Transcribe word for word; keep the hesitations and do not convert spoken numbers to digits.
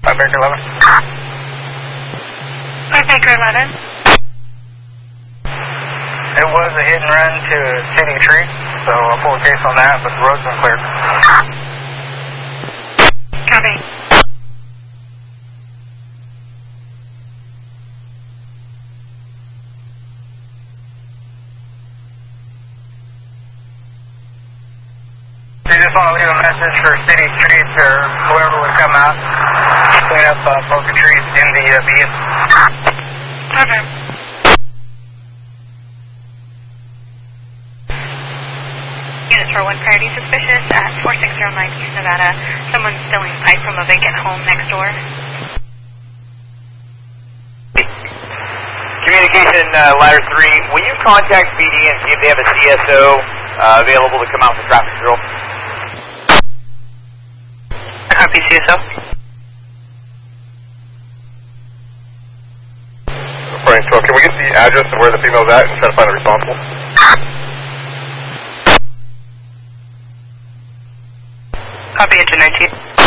five Baker eleven. five Baker eleven. It was a hit and run to a sitting tree, so I'll pull a case on that, but the road's been cleared. Copy. They just want to leave a message for city streets or whoever would come out, clean up uh, broken trees in the uh, beacon. Okay. Units for one priority suspicious at four six zero nine East Nevada. Someone's stealing pipe from a vacant home next door. Communication uh, ladder three, will you contact B D and see if they have a C S O uh, available to come out for traffic control? Copy, C S O. Frank twelve, can we get the address of where the female's at and try to find the responsible? Copy, engine nineteen.